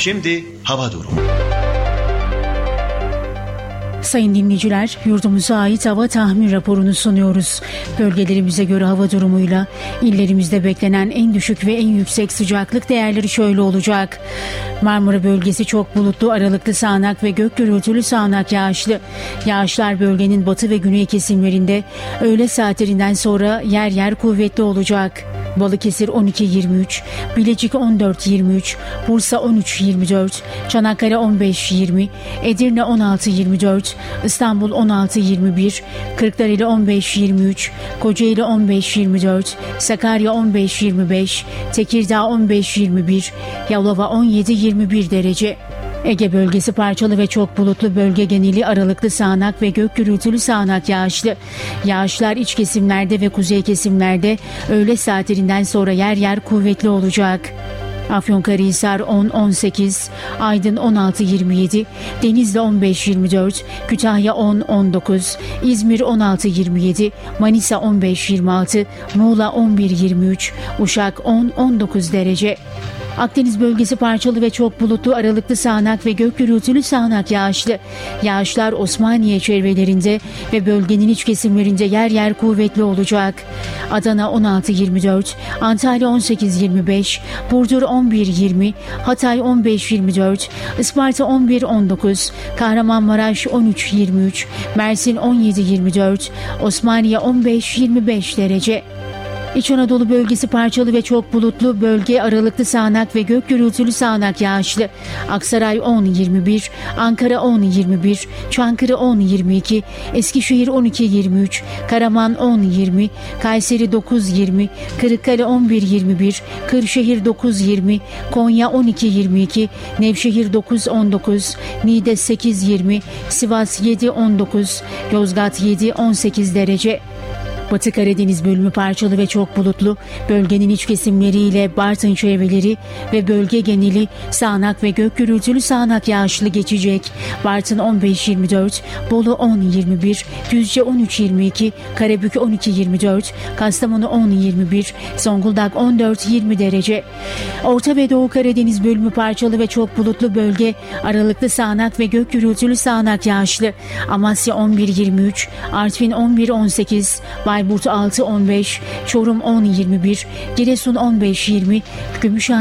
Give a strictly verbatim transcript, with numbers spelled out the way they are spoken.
Şimdi hava durumu. Sayın dinleyiciler, yurdumuza ait hava tahmin raporunu sunuyoruz. Bölgelerimize göre hava durumuyla illerimizde beklenen en düşük ve en yüksek sıcaklık değerleri şöyle olacak. Marmara bölgesi çok bulutlu, aralıklı sağanak ve gök gürültülü sağanak yağışlı. Yağışlar bölgenin batı ve güney kesimlerinde öğle saatlerinden sonra yer yer kuvvetli olacak. Balıkesir on iki yirmi üç, Bilecik on dört yirmi üç, Bursa on üç yirmi dört, Çanakkale on beş yirmi, Edirne on altı yirmi dört, İstanbul on altı yirmi bir, Kırklareli on beş yirmi üç, Kocaeli on beş yirmi dört, Sakarya on beş yirmi beş, Tekirdağ on beş yirmi bir, Yalova on yedi yirmi bir derece. Ege bölgesi parçalı ve çok bulutlu, bölge geneli aralıklı sağanak ve gök gürültülü sağanak yağışlı. Yağışlar iç kesimlerde ve kuzey kesimlerde öğle saatlerinden sonra yer yer kuvvetli olacak. Afyonkarahisar on on sekiz, Aydın on altı yirmi yedi, Denizli on beş yirmi dört, Kütahya on on dokuz, İzmir on altı yirmi yedi, Manisa on beş yirmi altı, Muğla on bir yirmi üç, Uşak on on dokuz derece. Akdeniz bölgesi parçalı ve çok bulutlu, aralıklı sağanak ve gök gürültülü sağanak yağışlı. Yağışlar Osmaniye çevrelerinde ve bölgenin iç kesimlerinde yer yer kuvvetli olacak. Adana on altı yirmi dört, Antalya on sekiz yirmi beş, Burdur on bir yirmi, Hatay on beş yirmi dört, Isparta on bir on dokuz, Kahramanmaraş on üç yirmi üç, Mersin on yedi yirmi dört, Osmaniye on beş yirmi beş derece. İç Anadolu bölgesi parçalı ve çok bulutlu, bölge aralıklı sağanak ve gök gürültülü sağanak yağışlı. Aksaray on yirmi bir, Ankara on yirmi bir, Çankırı on yirmi iki, Eskişehir on iki yirmi üç, Karaman on yirmi, Kayseri dokuz yirmi, Kırıkkale on bir yirmi bir, Kırşehir dokuz yirmi, Konya on iki yirmi iki, Nevşehir dokuz on dokuz, Niğde sekiz yirmi, Sivas yedi on dokuz, Yozgat yedi on sekiz derece. Batı Karadeniz bölümü parçalı ve çok bulutlu, bölgenin iç kesimleriyle Bartın çevreleri ve bölge geneli sağanak ve gök gürültülü sağanak yağışlı geçecek. Bartın on beş yirmi dört, Bolu on yirmi bir, Düzce on üç yirmi iki, Karabük on iki yirmi dört, Kastamonu on yirmi bir, Zonguldak on dört yirmi derece. Orta ve Doğu Karadeniz bölümü parçalı ve çok bulutlu, bölge aralıklı sağanak ve gök gürültülü sağanak yağışlı. Amasya on bir yirmi üç, Artvin on bir on sekiz, Bayburt altı on beş, Çorum on yirmi bir, Giresun on beş yirmi, Gümüşhane